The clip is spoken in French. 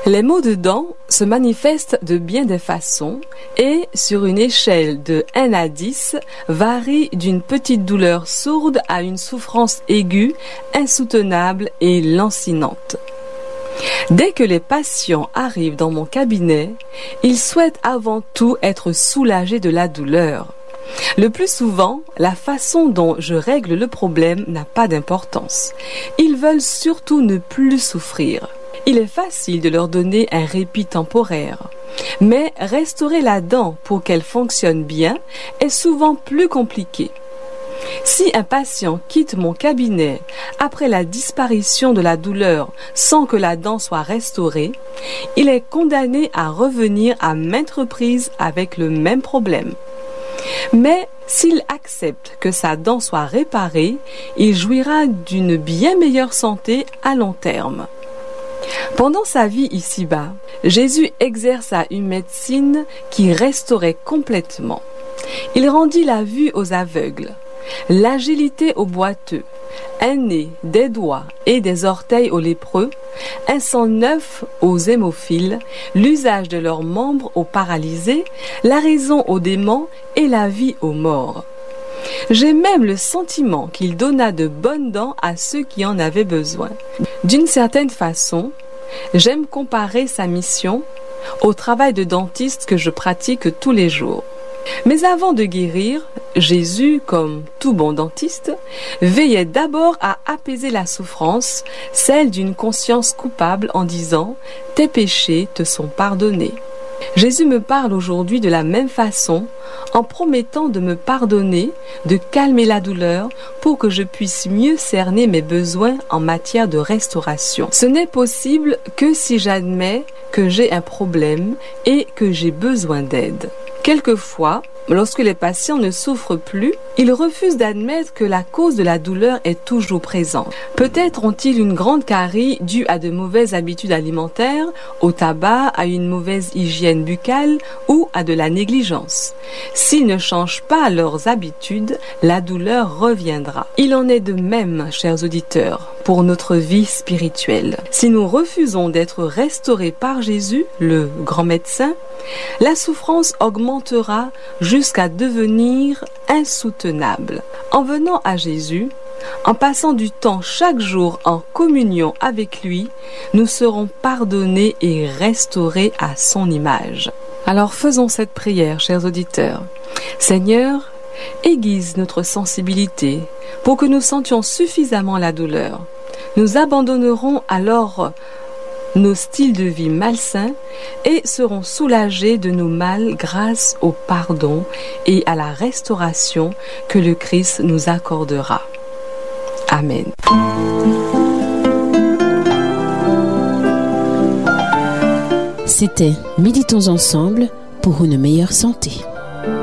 Les maux de dents se manifestent de bien des façons et, sur une échelle de 1 à 10, varient d'une petite douleur sourde à une souffrance aiguë, insoutenable et lancinante. Dès que les patients arrivent dans mon cabinet, ils souhaitent avant tout être soulagés de la douleur. Le plus souvent, la façon dont je règle le problème n'a pas d'importance. Ils veulent surtout ne plus souffrir. Il est facile de leur donner un répit temporaire, mais restaurer la dent pour qu'elle fonctionne bien est souvent plus compliqué. Si un patient quitte mon cabinet après la disparition de la douleur sans que la dent soit restaurée, il est condamné à revenir à maintes reprises avec le même problème. Mais s'il accepte que sa dent soit réparée, il jouira d'une bien meilleure santé à long terme. Pendant sa vie ici-bas, Jésus exerça une médecine qui restaurait complètement. Il rendit la vue aux aveugles, l'agilité aux boiteux, un nez, des doigts et des orteils aux lépreux, un sang neuf aux hémophiles, l'usage de leurs membres aux paralysés, la raison aux démons et la vie aux morts. J'ai même le sentiment qu'il donna de bonnes dents à ceux qui en avaient besoin. D'une certaine façon, j'aime comparer sa mission au travail de dentiste que je pratique tous les jours. Mais avant de guérir, Jésus, comme tout bon dentiste, veillait d'abord à apaiser la souffrance, celle d'une conscience coupable en disant « Tes péchés te sont pardonnés ». Jésus me parle aujourd'hui de la même façon, en promettant de me pardonner, de calmer la douleur pour que je puisse mieux cerner mes besoins en matière de restauration. Ce n'est possible que si j'admets que j'ai un problème et que j'ai besoin d'aide. Quelquefois, lorsque les patients ne souffrent plus, ils refusent d'admettre que la cause de la douleur est toujours présente. Peut-être ont-ils une grande carie due à de mauvaises habitudes alimentaires, au tabac, à une mauvaise hygiène buccale ou à de la négligence. S'ils ne changent pas leurs habitudes, la douleur reviendra. Il en est de même, chers auditeurs, pour notre vie spirituelle. Si nous refusons d'être restaurés par Jésus, le grand médecin, la souffrance augmentera jusqu'à devenir insoutenable. En venant à Jésus, en passant du temps chaque jour en communion avec lui, nous serons pardonnés et restaurés à son image. Alors faisons cette prière, chers auditeurs. Seigneur, aiguise notre sensibilité pour que nous sentions suffisamment la douleur. Nous abandonnerons alors nos styles de vie malsains et seront soulagés de nos mal grâce au pardon et à la restauration que le Christ nous accordera. Amen. C'était Méditons ensemble pour une meilleure santé.